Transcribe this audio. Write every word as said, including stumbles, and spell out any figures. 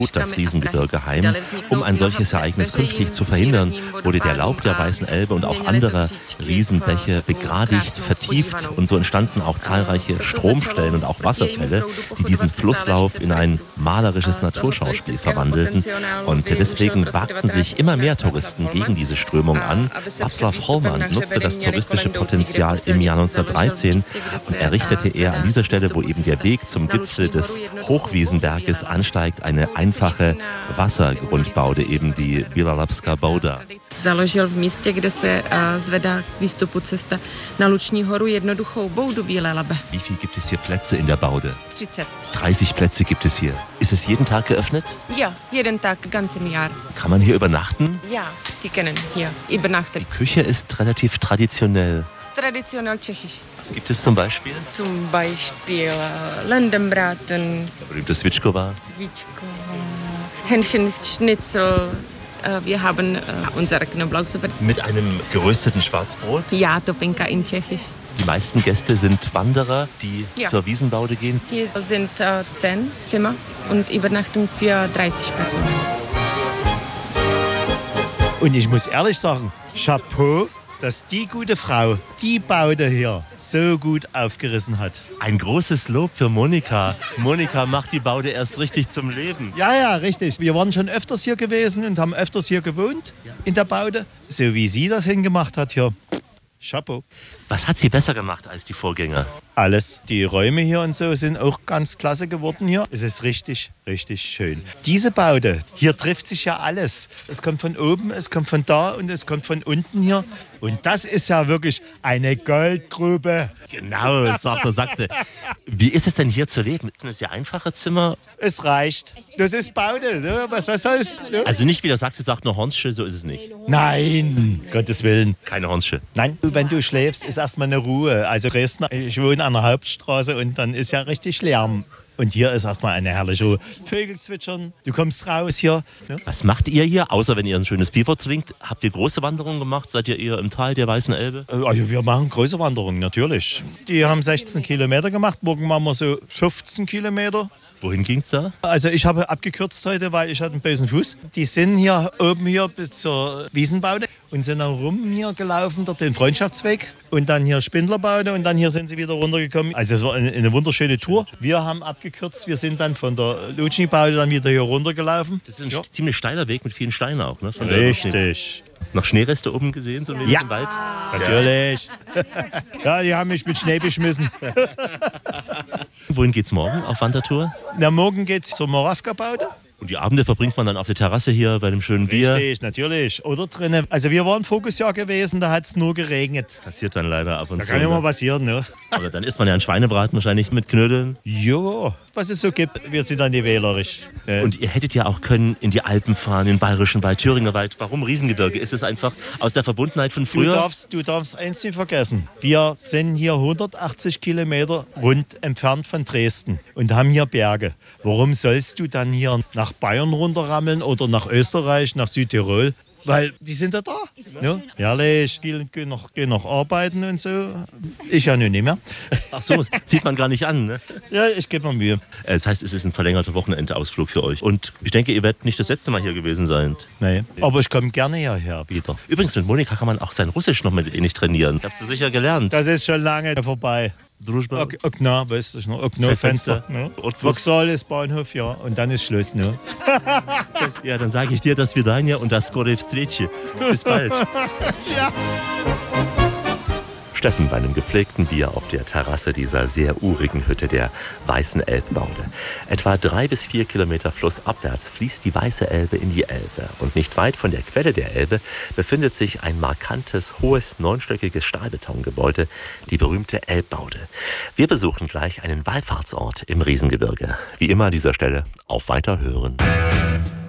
das Riesengebirge heim. Um ein solches Ereignis künftig zu verhindern, wurde der Lauf der Weißen Elbe und auch anderer Riesenbäche begradigt, vertieft und so entstanden auch zahlreiche Stromstellen und auch Wasserfälle, die diesen Flusslauf in ein malerisches Naturschauspiel verwandelten. Und deswegen wagten sich immer mehr Touristen gegen diese Strömung an. Václav Holman nutzte das touristische Potenzial im Jahr neunzehnhundertdreizehn und errichtete er an dieser Stelle, wo eben der Weg zum Gipfel des Hochwiesenberges ansteigt, eine einfache Wassergrundbaude, eben die Bělahlavská bouda. Založil v místě, kde se zvedá k výstupu cesta na Luční horu jednoduchou boudu Bílé Labe. Wie viel gibt es hier Plätze in der Baude? dreißig. dreißig Plätze gibt es hier. Ist es jeden Tag geöffnet? Ja, jeden Tag, ganzen Jahr. Kann man hier übernachten? Ja, Sie können hier übernachten. Die Küche ist relativ traditionell. Traditionell tschechisch. Was gibt es zum Beispiel? Zum Beispiel äh, Lendenbraten, Der berühmte Svičková. Svičková, Hähnchenschnitzel. Äh, wir haben äh, unsere Knoblauchsuppe. Mit einem gerösteten Schwarzbrot. Ja, Topinka in Tschechisch. Die meisten Gäste sind Wanderer, die Ja. zur Wiesenbaude gehen. Hier sind äh, zehn Zimmer und Übernachtung für dreißig Personen. Und ich muss ehrlich sagen, Chapeau, dass die gute Frau die Baude hier so gut aufgerissen hat. Ein großes Lob für Monika. Monika macht die Baude erst richtig zum Leben. Ja, ja, richtig. Wir waren schon öfters hier gewesen und haben öfters hier gewohnt in der Baude. So wie sie das hingemacht hat hier. Chapeau. Was hat sie besser gemacht als die Vorgänger? Alles. Die Räume hier und so sind auch ganz klasse geworden hier. Es ist richtig, richtig schön. Diese Baude, hier trifft sich ja alles. Es kommt von oben, es kommt von da und es kommt von unten hier. Und das ist ja wirklich eine Goldgrube. Genau, sagt der Sachse. Wie ist es denn hier zu leben? Sind es ja einfache Zimmer? Es reicht. Das ist Baude. Ne? Was, was soll's? Ne? Also nicht wie der Sachse sagt, nur Hornsche, so ist es nicht. Nein, Gottes Willen. Keine Hornsche. Nein, wenn du schläfst, ist erstmal eine Ruhe. Also Dresden, ich wohne an der Hauptstraße und dann ist ja richtig Lärm. Und hier ist erstmal eine herrliche Ruhe. Vögel zwitschern, du kommst raus hier. Ne? Was macht ihr hier, außer wenn ihr ein schönes Bier trinkt? Habt ihr große Wanderungen gemacht? Seid ihr eher im Tal der Weißen Elbe? Also wir machen große Wanderungen, natürlich. Die haben sechzehn Kilometer gemacht, morgen machen wir so fünfzehn Kilometer. Wohin ging's da? Also ich habe abgekürzt heute, weil ich hatte einen bösen Fuß. Die sind hier oben hier bis zur Wiesenbaude und sind dann rum hier gelaufen, dort den Freundschaftsweg und dann hier Spindlerbaude und dann hier sind sie wieder runtergekommen. Also so eine, eine wunderschöne Tour. Wir haben abgekürzt, wir sind dann von der Lutschni-Baude dann wieder hier runtergelaufen. Das ist ein Ja. ziemlich steiler Weg mit vielen Steinen auch, ne? Von der Richtig. Noch Schneereste oben gesehen, so Ja. im Wald? Natürlich. Ja, die haben mich mit Schnee beschmissen. Wohin geht's morgen auf Wandertour? Na, morgen geht's zur Moravka-Baude. Und die Abende verbringt man dann auf der Terrasse hier bei einem schönen Bier. Richtig, natürlich. Oder drinnen. Also wir waren voriges Jahr gewesen, da hat es nur geregnet. Passiert dann leider ab und Da zu. kann immer ne? passieren, ne? Oder dann isst man ja einen Schweinebraten wahrscheinlich mit Knödeln. Jo, was es so gibt, wir sind dann die wählerisch. Äh, Und ihr hättet ja auch können in die Alpen fahren, in den Bayerischen Wald, Thüringer Wald. Warum Riesengebirge? Ist es einfach aus der Verbundenheit von du, früher? darfst, du darfst eins nicht vergessen. Wir sind hier hundertachtzig Kilometer rund entfernt von Dresden und haben hier Berge. Warum sollst du dann hier nach Bayern runterrammeln oder nach Österreich, nach Südtirol? Weil die sind ja da. Ne? Ehrlich, viele gehen noch, gehen noch arbeiten und so. Ich ja nun nicht mehr. Ach so, das sieht man gar nicht an. Ne? Ja, ich gebe mir Mühe. Äh, Das heißt, es ist ein verlängerter Wochenendausflug für euch. Und ich denke, ihr werdet nicht das letzte Mal hier gewesen sein. Nee. Aber ich komme gerne hierher wieder. Übrigens, mit Monika kann man auch sein Russisch noch mit ähnlich trainieren. Habt ihr sicher gelernt. Das ist schon lange vorbei. Družba. Ok- Okna, weißt du noch? Okno, Fenster. Fenster. Ne? Otwurst. Vauxhall ist Bahnhof, ja. Und dann ist Schluss, ne? Ja, dann sage ich dir das Vidania und das Skore Vstrechi. Bis bald. Ja. Steffen bei einem gepflegten Bier auf der Terrasse dieser sehr urigen Hütte der Weißen Elbbaude. Etwa drei bis vier Kilometer flussabwärts fließt die Weiße Elbe in die Elbe. Und nicht weit von der Quelle der Elbe befindet sich ein markantes, hohes, neunstöckiges Stahlbetongebäude, die berühmte Elbbaude. Wir besuchen gleich einen Wallfahrtsort im Riesengebirge. Wie immer an dieser Stelle auf Weiterhören.